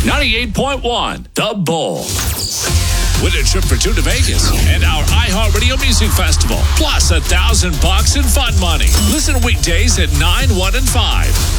98.1 The Bull. Win a trip for two to Vegas and our iHeartRadio Music Festival, plus $1,000 in fun money. Listen weekdays at 9, 1, and 5